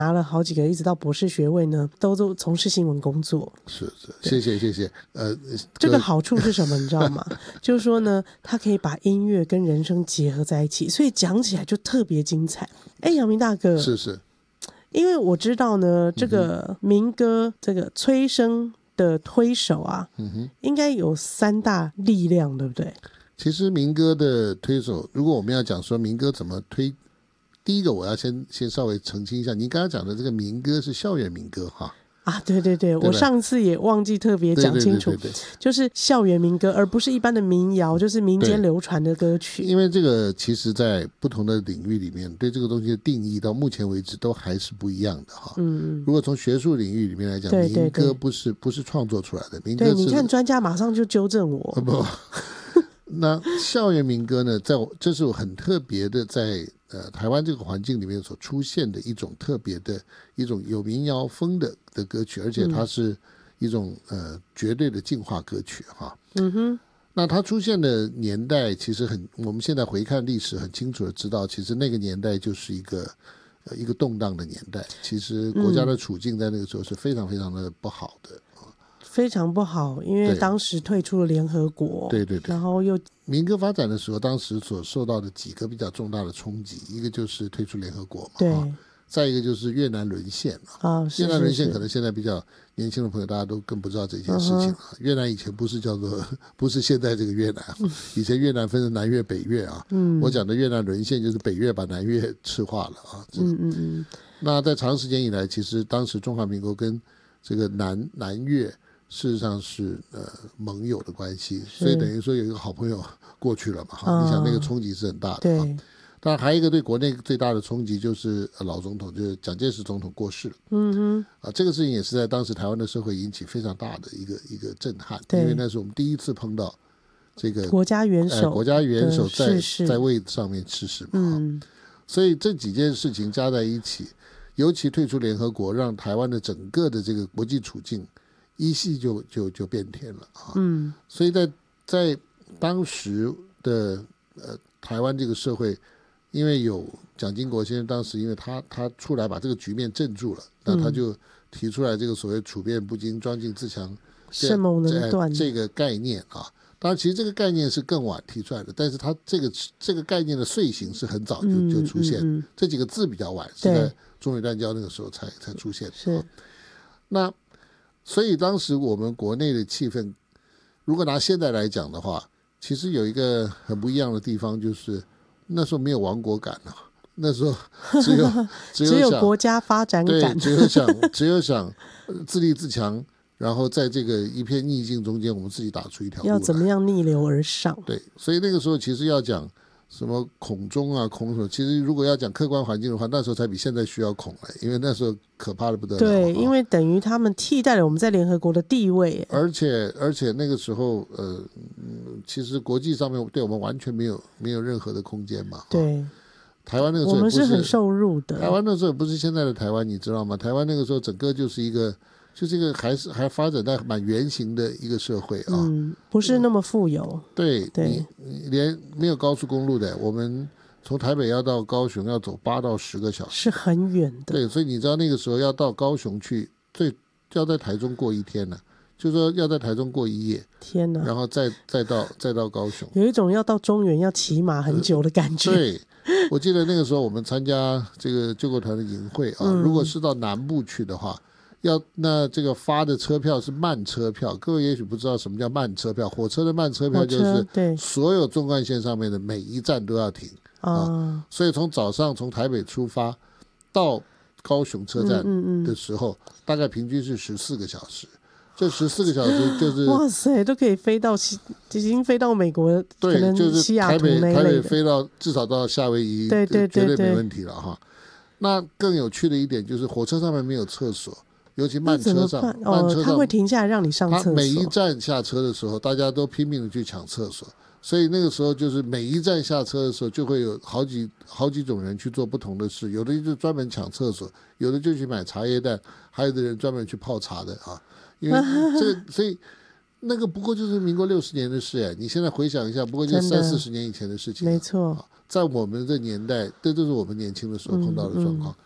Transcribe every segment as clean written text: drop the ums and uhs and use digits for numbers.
拿了好几个一直到博士学位呢，都从事新闻工作。 是，谢谢。 这个好处是什么你知道吗？就是说呢，他可以把音乐跟人生结合在一起，所以讲起来就特别精彩。阳明大哥， 是， 因为我知道呢，这个民歌这个催生的推手啊，应该有3大力量，对不对？ 其实民歌的推手，如果我们要讲说民歌怎么推，第一个我要先稍微澄清一下，您刚刚讲的这个民歌是校园民歌哈。 对，我上次也忘记特别讲清楚， 对， 就是校园民歌，而不是一般的民谣，就是民间流传的歌曲。 因为这个其实在不同的领域里面，对这个东西的定义到目前为止都还是不一样的哈。如果从学术领域里面来讲，民歌不是创作出来的，民歌是， 对，你看专家马上就纠正我。 不，那校园民歌呢，这是很特别的在台湾这个环境里面所出现的一种特别的一种有民谣风的歌曲，而且它是一种绝对的进化歌曲哈。那它出现的年代其实我们现在回看历史很清楚的知道，其实那个年代就是一个动荡的年代，其实国家的处境在那个时候是非常非常的不好的。 非常不好，因为当时退出了联合国， 对， 然后又民歌发展的时候，当时所受到的几个比较重大的冲击，一个就是退出联合国嘛， 对， 再一个就是越南沦陷啊， 越南沦陷可能现在比较年轻的朋友大家都更不知道这件事情了。越南以前不是现在这个越南，以前越南分成南越北越啊。我讲的越南沦陷就是北越把南越赤化了啊。那在长时间以来，其实当时中华民国跟这个南越事实上是盟友的关系，所以等于说有一个好朋友过去了嘛，你想那个冲击是很大的。对，当然还有一个对国内最大的冲击就是老总统就是蒋介石总统过世了。这个事情也是在当时台湾的社会引起非常大的一个震撼，因为那是我们第一次碰到这个国家元首在位上面逝世嘛。所以这几件事情加在一起，尤其退出联合国，让台湾的整个的这个国际处境一系就变天了啊。所以在当时的台湾这个社会，因为有蒋经国先生，当时因为他出来把这个局面镇住了，那他就提出来这个所谓处变不惊，庄敬自强， 生猛能断这个概念啊。当然，其实这个概念是更晚提出来的，但是它这个概念的遂行是很早就出现，这几个字比较晚，是在中美断交那个时候才出现的。那所以当时我们国内的气氛，如果拿现在来讲的话，其实有一个很不一样的地方，就是那时候没有亡国感了，那时候只有国家发展感， 对，只有想自立自强，然后在这个一片逆境中间，我们自己打出一条路来， 要怎么样逆流而上。 对，所以那个时候其实要讲什么恐中啊恐什么，其实如果要讲客观环境的话，那时候才比现在需要恐因为那时候可怕的不得了。 对，因为等于他们替代了我们在联合国的地位， 而且那个时候其实国际上面对我们完全没有任何的空间嘛。 对， 台湾那个时候我们是很受辱的。 台湾那时候也不是现在的台湾，你知道吗？台湾那个时候整个就是一个还发展在蛮圆形的一个社会啊， 不是那么富有。 对，你连没有高速公路的，我们从台北要到高雄要走8到10个小时， 是很远的。 对，所以你知道那个时候要到高雄去，要在台中过一天呢，就是说要在台中过一夜， 天哪， 然后再到高雄， 有一种要到中原要骑马很久的感觉。 对，我记得那个时候我们参加这个救国团的营会啊，如果是到南部去的话。那这个发的车票是慢车票，各位也许不知道什么叫慢车票。火车的慢车票就是所有纵贯线上面的每一站都要停所以从早上从台北出发到高雄车站的时候，大概平均是14个小时。这14个小时就是哇塞，都可以飞到已经飞到美国， 对， 可能就是西雅图那类的， 台北飞到至少到夏威夷， 对， 绝对没问题了哈。那更有趣的一点就是火车上面没有厕所。尤其慢车上， 他会停下来让你上厕所。 他每一站下车的时候，大家都拼命的去抢厕所，所以那个时候就是每一站下车的时候，就会有好几种人去做不同的事，有的就专门抢厕所，有的就去买茶叶蛋，还有的人专门去泡茶的啊。因为所以那个不过就是民国60年的事你现在回想一下，不过就是30-40年以前的事情。 没错， 在我们这年代，这就是我们年轻的时候碰到的状况。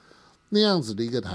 那样子的一个